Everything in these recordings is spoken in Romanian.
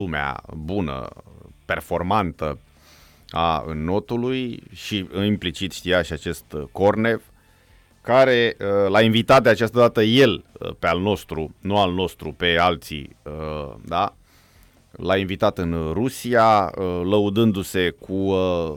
lumea bună, performantă a înnotului și implicit știa și acest Cornev, care l-a invitat de această dată el pe al nostru, nu al nostru, pe alții, da? L-a invitat în Rusia, lăudându-se cu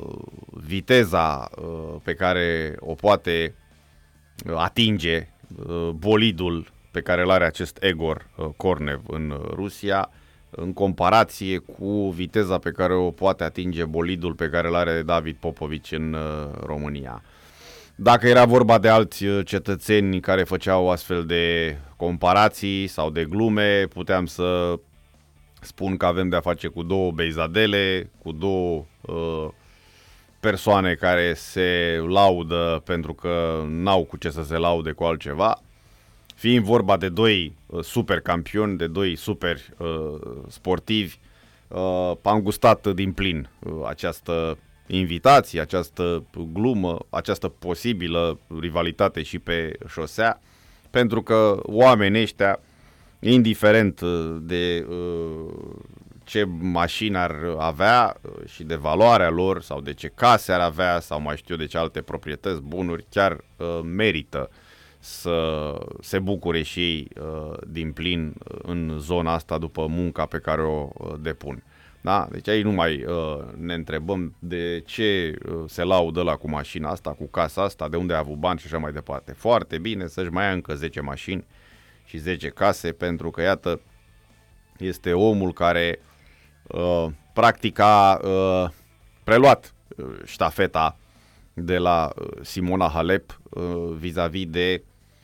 viteza pe care o poate atinge bolidul pe care îl are acest Egor Cornev în Rusia, în comparație cu viteza pe care o poate atinge bolidul pe care îl are David Popovici în România. Dacă era vorba de alți cetățeni care făceau astfel de comparații sau de glume, puteam să spun că avem de-a face cu două beizadele, cu două persoane care se laudă pentru că n-au cu ce să se laude cu altceva. Fiind vorba de doi super campioni, de doi super sportivi, am gustat din plin această invitație, această glumă, această posibilă rivalitate și pe șosea, pentru că oamenii ăștia, indiferent de ce mașini ar avea și de valoarea lor sau de ce case ar avea sau mai știu de ce alte proprietăți, bunuri, chiar merită să se bucure și ei din plin în zona asta după munca pe care o depun. Da? Deci aici nu mai ne întrebăm de ce se laudă la cu mașina asta, cu casa asta, de unde a avut bani și așa mai departe. Foarte bine să-și mai ia încă 10 mașini și 10 case, pentru că, iată, este omul care practic a preluat ștafeta de la Simona Halep vis-a-vis de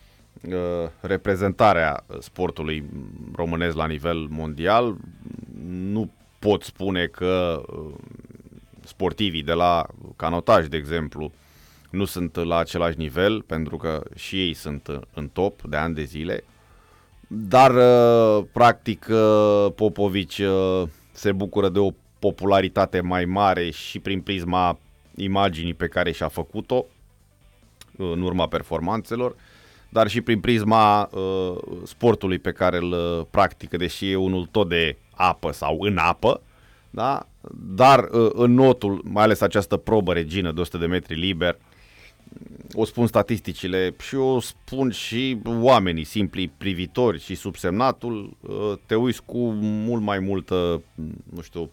reprezentarea sportului românesc la nivel mondial. Nu pot spune că sportivii de la canotaj, de exemplu, nu sunt la același nivel, pentru că și ei sunt în top de ani de zile, dar practic Popovici se bucură de o popularitate mai mare și prin prisma imaginii pe care și-a făcut-o în urma performanțelor, dar și prin prisma sportului pe care îl practică, deși e unul tot de apă sau în apă, da? Dar în notul, mai ales această probă regină de 100 de metri liber, o spun statisticile și o spun și oamenii simpli privitori și subsemnatul, te uiți cu mult mai multă, nu știu,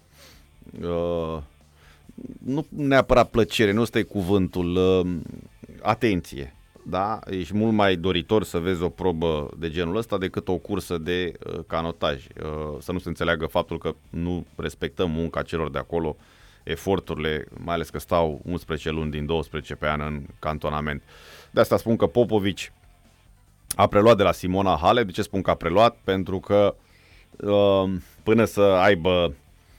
nu neapărat plăcere, nu ăsta e cuvântul, atenție. Da? Ești mult mai doritor să vezi o probă de genul ăsta decât o cursă de canotaj. Să nu se înțeleagă faptul că nu respectăm munca celor de acolo, eforturile, mai ales că stau 11 luni din 12 pe an în cantonament. De asta spun că Popovici a preluat de la Simona Halep. De ce spun că a preluat? Pentru că până să aibă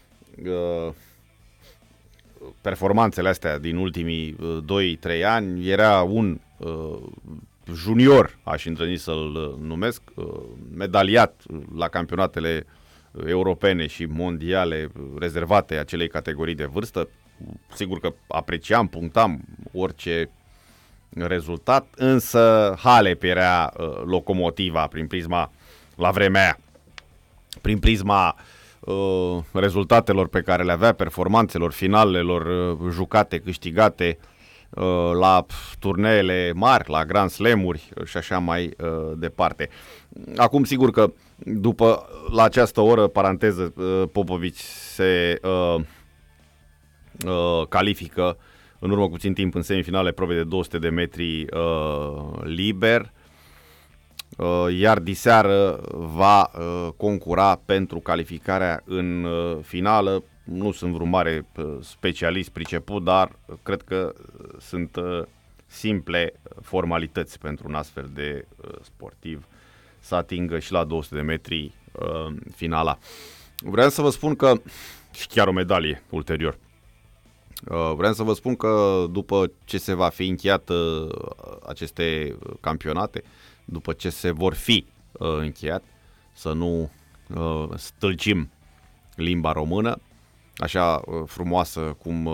performanțele astea din ultimii 2-3 ani, era un junior, aș îndrăzni să-l numesc, medaliat la campionatele europene și mondiale rezervate acelei categorii de vârstă. Sigur că apreciam, punctam orice rezultat, însă Halep era locomotiva prin prisma, la vremea aia, prin prisma rezultatelor pe care le avea, performanțelor, finalelor jucate, câștigate la turneele mari, la Grand Slam-uri și așa mai departe. Acum, sigur că după, la această oră, paranteză, Popovici se califică în urmă cu puțin timp în semifinale probe de 200 de metri liber, iar diseară va concura pentru calificarea în finală. Nu sunt vreun mare specialist priceput, dar cred că sunt simple formalități pentru un astfel de sportiv să atingă și la 200 de metri finala. Vreau să vă spun că, și chiar o medalie ulterior, vreau să vă spun că după ce se va fi încheiat aceste campionate, după ce se vor fi încheiat, să nu stâlcim limba română, așa frumoasă cum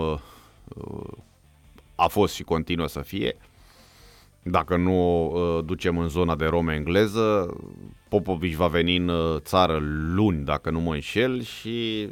a fost și continuă să fie. Dacă nu o ducem în zona de Rome engleză, Popovici va veni în țară luni, dacă nu mă înșel, și